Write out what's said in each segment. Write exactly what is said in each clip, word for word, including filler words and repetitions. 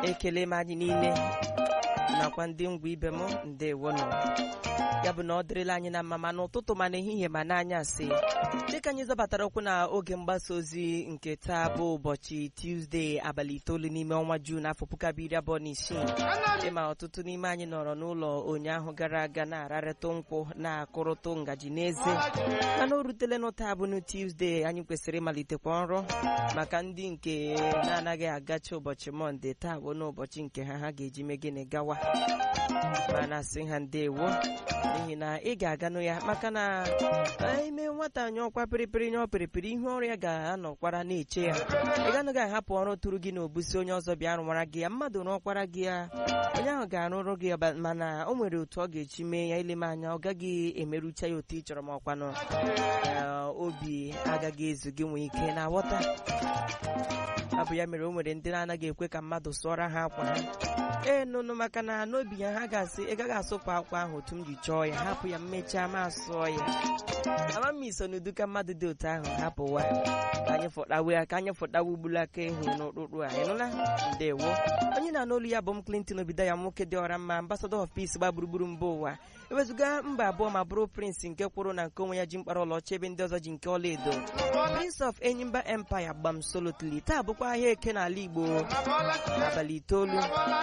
ekele m anyị niile nakwa ndị ngwa ibe m ndewonụ. Ya bụ na ọ dịrịla anyị na mma ma n'ụtụtụ ma n'ehihie ma n'anyasị, dịka anyị zọbatara okwu na oge mgbasa ozi nke taa bụ ụbọchị Tuesday abalị itoolu n'ime ọnwa Juun afọ puku abụọ iri abụọ na isii. Ịma ọtụtụ n'ime anyị nọrọ n'ụlọ ụnyaahụ gara aga na-ararịtụ nkwụ na-akụrụtụ ngaji n'eze, mana o rutele n'ụta bụ na Tuesday anyị kwesịrị ịmalitekwa ọrụ maka ndị nke na-anaghị agacha ụbọchị Mọnde. Taa bụ n'ụbọchị nke ha ha ga-eji mee gịnị gawa, mana sị ha ndewo n'ihi na ị ga-aganụ ya maka na ime nwata nyọkwa pịrịpịrị nyọ pịrịpịrị ihu ọrụ ya ga-anọkwara na-eche ya. Ị ganaghị ahapụ ọrụ tụrụ gị n'obusi onye ọzọ bịa rụwara gị ya, mmadụ rụọkwara gị ya, onye ahụ ga-arụrụ gị ya, mana o nwere otu ọ ga-echi mee ya. Ile m anya ọ gaghị emerụcha ya otu ị chọrọ, ma ọkwanụ obi agaghị ezu gị nwee ike na ghọta. Ọ bụ ya mere o nwere ndị na-anaghị ekwe ka mmadụ sụọra ha akwa ha. Ee nụnụ, maka na n'obi ya ha ga-asị ị gaghị asụkwa akwa ahụ otu m ji chọọ ya, hapụ ya mmechaa ma asụọ ya. Ama m iso n'uduka mmadụ dị otu ahụ hapụwa ka anyị fọdawe ya ka anyị fọdawe ugbulu aka ehu n'ụtụtụ a. Ịnụla ndewo. Onye na-anụ olu ya bụ m Clinton Obidaya, nwoke dị ọra mma, ambassador of peace gba gburugburu mba ụwa. Ewezuga mba abụọ ma bụrụ prince nke kwụrụ na nke onwe ya ji mkpara ọlaọcha, ebe ndị ọzọ ji nke ọlaedo. Prince of Enyimba Empire gbam solotly. Taa bụkwa ahịa eke n'ala Igbo abalị itoolu.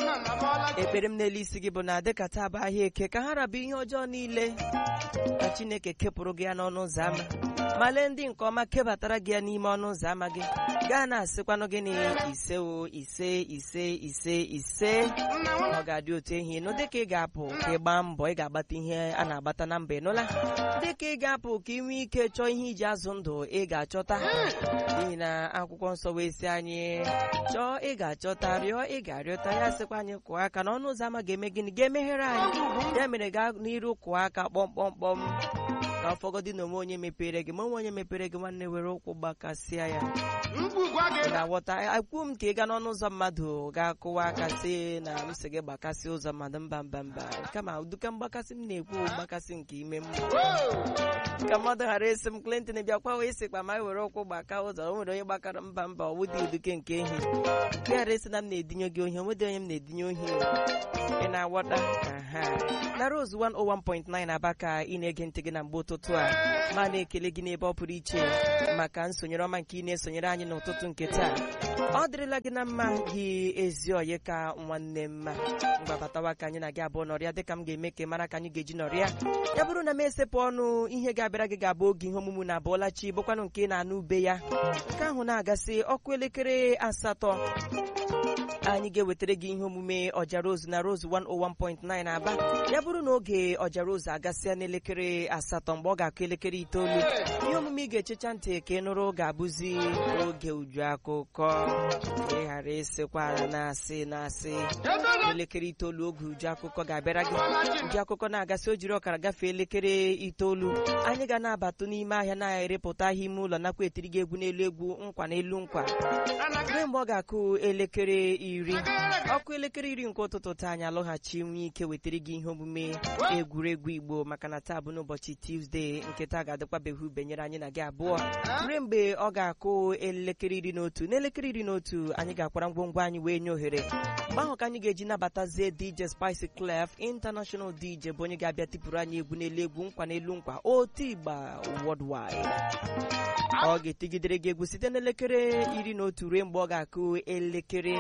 Ekpere m n'elu isi gị bụ na dịka taa bụ ahịa eke, ka ha rabụ ihe ọjọọ niile ka Chineke kepụrụ gị ya n'ọnụ ụzọ ámá, ma lee ndị nke ọma kebatara gị ya n'ime ọnụ ụzọ ámá gị. Gaa na-asịkwanụ gị na ise o ise ise ise ise. Ọ ga-adị otu ehi nụ dịka ị ga-apụ ka ị gbaa mbọ, ị ga-agbata ihe a na-agbata na mba. Ịnụla dịka ị ga-apụ ka ị nwee ike chọọ ihe iji azụ ndụ, ị ga-achọta, n'ihi na akwụkwọ nsọ wee sị anyị chọọ ị ga-achọta, rịọ ị ga-arịọta. Ya sịkwa anyị kụọ aka na ọnụ ụzọ ámá ga-eme gịnị? Ga-emeghere anyị. Ya mere gaa n'iru kụọ aka kpọmkpọmkpọm ka ọfọgọdị na onwe onye mepere gị, ma onwe onye mepere gị nwanne were ụkwụ gbakasịa ya. Na-aghọta akwụ m ka ị gaa n'ọnụ ụzọ mmadụ ga-akụwa aka sị na m sị gị gbakasị ụzọ mmadụ. Mba mba mba, kama ụdịka mgbakasị m na-ekwu mgbakasị nke ime mmụọ, ka mmadụ ghara esi m Clinton bịakwa wee sịkwa ma were ụkwụ gbaka ụzọ. O nwere onye gbakara. Mba mba, ọ wụdị ụdịke nke ehi ka ghara esi na m na-edinye gị ohi. Onwedị onye m na-edinye ohi. Ị na-aghọta? Na Rose one oh one point nine Aba ka ị na-ege ntị gị na mgbe ụtụtụ a, ma na-ekele gị n'ebe ọ pụrụ iche maka nsonyere ọma nke ị na-esonyere anyị n'ụtụtụ nke taa. Ọ dịrịla gị na mma gị ezi oyi ka nwanne mma. Mgbabatawa ka anyị na gị abụọ nọrịa dịka m ga-eme ka mara ka anyị ga-eji nọrịa. Ya bụrụ na m esepụ ọnụ, ihe ga-abịara gị ga-abụ oge ihe omume na abụọla chi, bụkwanụ nke ị na-anụ ube ya. Nke ahụ na-agasị ọkụ elekere asatọ, anyị ga-ewetara gị ihe omume Ọja Rose na Rose one oh one point nine Aba. Ya bụrụ na oge Ọja Rose agasịa n'elekere asatọ, mgbe ọ ga-akụ elekere itoolu, ihe omume ị ga-echecha ntị ka ị nụrụ ga-abụzi oge uju akụkọ. Ị ghara ịsịkwa na-asị na-asị. Elekere itoolu oge uju akụkọ ga-abịara gị. Uju akụkọ na-agasị, o jiri ọkara gafee elekere itoolu, anyị ga na-abatụ n'ime ahịa na-erepụta ahịa ime ụlọ, nakwa etiri gị egwu n'elu egwu, nkwa n'elu nkwa. Ruo mgbe ọ ga-akụ elekere iri, ọkụ elekere iri nke ụtụtụ taa, anyị alọghachi nwee ike wetara gị ihe omume egwuregwu Igbo, maka na taa bụ n'ụbọchị Tuesday. Nke taa ga-adịkwabeghị ube nyere anyị na gị abụọ ruo mgbe ọ ga-akụ elekere iri na otu. N'elekere iri na otu, anyị ga-akwara ngwongwo anyị wee nye ohere. Mgbe ahụ ka anyị ga-eji nabatazie D J Spice Clef International D J, bụ onye ga-abịa tipụrụ anyị egwu n'elu egwu, nkwa n'elu nkwa, oti igba worldwide. Ọ ga-etigidere gị egwu site n'elekere iri na otu ruo mgbe ọ ga-akụ elekere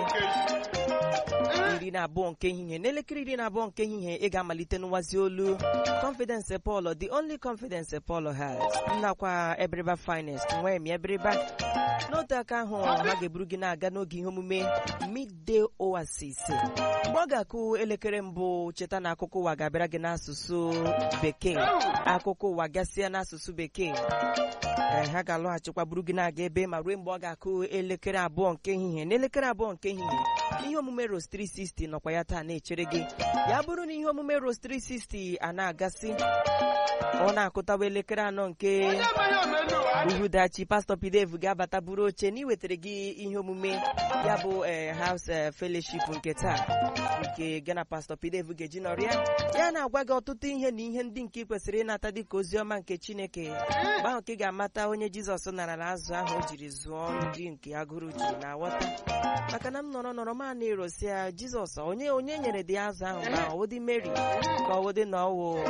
iri na abụọ nke ehihie. N'elekere iri na abụọ nke ehihie, ị ga-amalite n'ụwazi olu Confidence Paul, the only confidence Paul has, nakwa Ebiriba Finest, nwee mi Ebiriba. N'otu aka ahụ, ha ga-eburu gị na-aga n'oge ihe omume Midday Oasis. Mgbe ọ ga-akụ elekere mbụ, cheta na akụkọ ụwa ga-abịara gị n'asụsụ Bekee. Akụkọ ụwa gasịa n'asụsụ Bekee, ha ga-alọghachikwa buru gị na-aga ebe ma ruo mgbe ọ ga-akụ elekere abụọ nke ehihie. N'elekere abụọ nke ehihie, ihe omume Rose three sixty nọkwa ya taa na-echere gị. Ya bụrụ na ihe omume Rose three sixty a na-agasị, ọ na-akụtawa elekere anọ nke uhudachi, Pastor Pidevu ga-abata buru oche na iwetara gị ihe omume ya bụ House Fellowship nke taa, nke gị na Pastor Pidevu ga-eji nọrịa. Ya na-agwa gị ọtụtụ ihe na ihe ndị nke ị kwesịrị ịnata dịka ozi ọma nke Chineke. Mgbe ahụ ka ị ga-amata na-aghọta onye Jizọs narara azụ ahụ o jiri zụọ ndị nke agụrụ jiri na-aghọta, maka na m nọrọ nọrọ ma na-erosi ya Jizọs onye onye nyere dị azụ ahụ ma ọwụdị Mary ka ọwụdị na ọwụ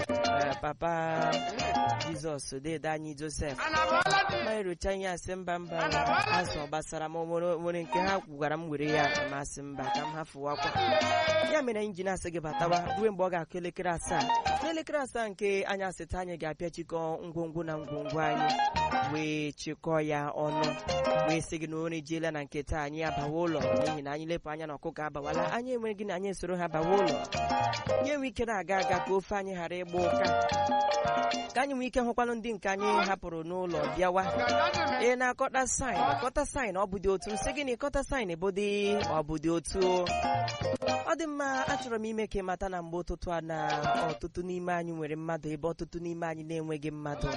papa Jizọs dede anyị Josef ma erocha ihe asị mba mba azụ gbasara m nwere nke ha gwara m were ya masị mba ka m hafụwakwa. Ya mere anyị ji na-asị gị batawa ruo mgbe ọ ga-akụ elekere asaa. N'elekere asaa nke anyị asịta anyị ga-apịa chịkọ ngwongwo na ngwongwo anyị wee chịkọọ ya ọnụ wee sị gị na o rejiela na nke taa anyị abawa ụlọ, n'ihi na anyị lepụ anya na ọkụkọ abawala, anyị enweghị gị na anyị esoro ha bawa ụlọ. Nye nwee ike na-aga aga ka ofe anyị ghara ịgba ụka, ka anyị nwee ike hụkwanụ ndị nke anyị hapụrụ n'ụlọ bịawa. Ị na-akọta saịn akọta saịn ọ bụ dị otu nsị gị na ịkọta saịn bụ dị ọ bụ dị otu. Ọ dị mma, achọrọ m ime ka ị mata na mgbe ụtụtụ a na ọtụtụ n'ime anyị nwere mmadụ ebe ọtụtụ n'ime anyị na-enweghị mmadụ.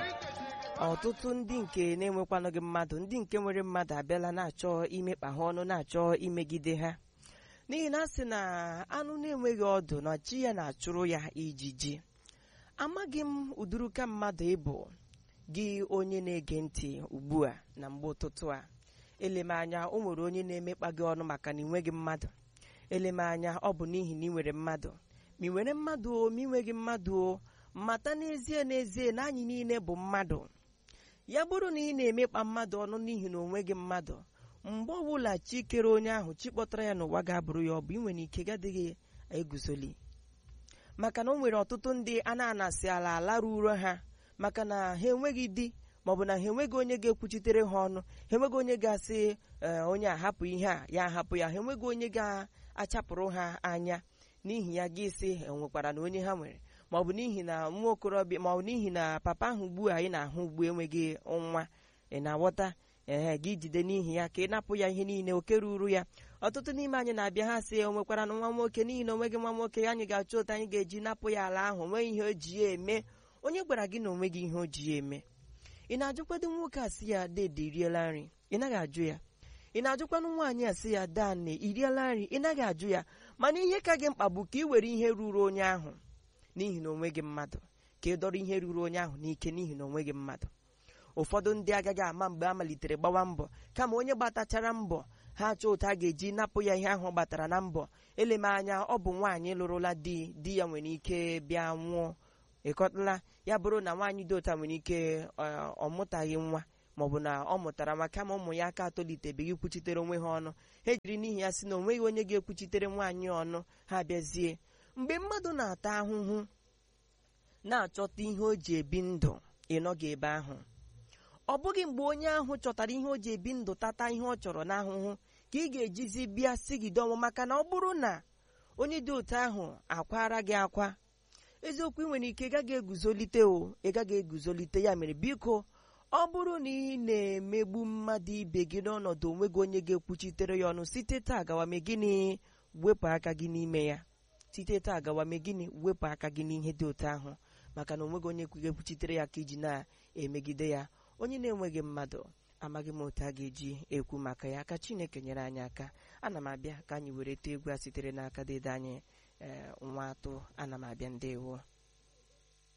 Ọtụtụ ndị nke na-enwekwanụghị mmadụ, ndị nke nwere mmadụ abịala na-achọ imekpa ha ọnụ, na-achọ imegide ha, n'ihi na a sị na anụ na-enweghị ọdụ na chi ya na-achụrụ ya ijiji. Amaghị m ụdịrịka mmadụ ịbụ gị onye na-ege ntị ugbu a na mgbe ụtụtụ a. Eleme anya o nwere onye na-emekpa gị ọnụ maka na ị nweghị mmadụ. Eleme anya ọ bụ n'ihi na ị nwere mmadụ. Ma ị nwere mmadụ o ma ị nweghị mmadụ o, mata n'ezie n'ezie na anyị niile bụ mmadụ. Ya bụrụ na ị na-emekpa mmadụ ọnụ n'ihi na o nweghị mmadụ, mgbe ọbụla chi kere onye ahụ chi kpọtara ya n'ụwa ga-abụrụ ya, ọ bụ ị nwere ike gadịghị eguzoli. Maka na o nwere ọtụtụ ndị a na-anasị ala ala ruo ha maka na ha enweghị di, maọbụ na ha enweghị onye ga-ekwuchitere ha ọnụ, ha enweghị onye ga-asị onye ahapụ ihe a ya ahapụ ya, ha enweghị onye ga-achapụrụ ha anya. N'ihi ya gị sị ha nwekwara na onye ha nwere, maọbụ n'ihi na nwa okorobịa, maọbụ n'ihi na papa ahụ ugbu a ị na-ahụ ugbu enweghị nwa, ị na-aghọta ee gị jide n'ihi ya ka ị napụ ya ihe niile oke ruru ya. Ọtụtụ n'ime anyị na-abịa ha sị o nwekwara na nwa nwoke, n'ihi na onweghị nwa nwoke ya anyị ga-achọ otu anyị ga-eji napụ ya ala ahụ, onweghị ihe o ji ya eme. Onye gwara gị na onweghị ihe o ji ya eme? Ị na-ajụkwado nwoke asị ya dede iriela nri? Ị naghị ajụ ya. Ị na-ajụkwanụ nwaanyị asị ya danne iriela nri? Ị naghị ajụ ya. Mana ihe ka gị mkpa bụ ka ị were ihe ruru onye ahụ n'ihi na onweghị mmadụ, ka ị dọrọ ihe ruru onye ahụ n'ike n'ihi na onweghị mmadụ. Ụfọdụ ndị agaghị ama mgbe a malitere gbawa mbọ, kama onye gbatachara mbọ ha achọ otu a ga-eji napụ ya ihe ahụ ọ gbatara na mbọ. Eleme anya ọ bụ nwaanyị lụrụla di, di ya nwere ike bịa nwụọ. Ịkọtala ya bụrụ na nwaanyị dị otu a nwere ike ọ mụtaghị nwa, maọbụ na ọ mụtara nwa kama ụmụ ya aka atolitebeghị kwuchitere onwe ha ọnụ, ha ejiri n'ihi ya si na onweghị onye ga-ekwuchitere nwaanyị ọnụ. Ha bịazie mgbe mmadụ na-ata ahụhụ na-achọta ihe o ji ebi ndụ, ịnọghị ebe ahụ. Ọ bụghị mgbe onye ahụ chọtara ihe o ji ebi ndụ tata ihe ọ chọrọ n'ahụhụ ka ị ga-ejizi bịa sigide ọnwụ, maka na ọ bụrụ na onye dị otu ahụ akwara gị akwa, eziokwu ị nwere ike ị gaghị eguzolite o ị gaghị eguzolite. Ya mere biko, ọ bụrụ na ị na-emegbu mmadụ ibe gị n'ọnọdụ onweghị onye ga-ekwuchitere ya ọnụ, site taa gawa mee gịnị? Wepụ aka gị n'ime ya. Site taa gawa mee gịnị? Wepụ aka gị n'ihe dị otu ahụ, maka na onweghị onye ga-ekwuchitere ya ka iji na-emegide ya. Onye na-enweghị mmadụ, amaghị m otu a ga-eji ekwu maka ya. Ka Chineke nyere anyị aka. Ana m abịa ka anyị were tee egwu a sitere n'aka dede anyị nwa atụ. Ana m abịa, ndewo.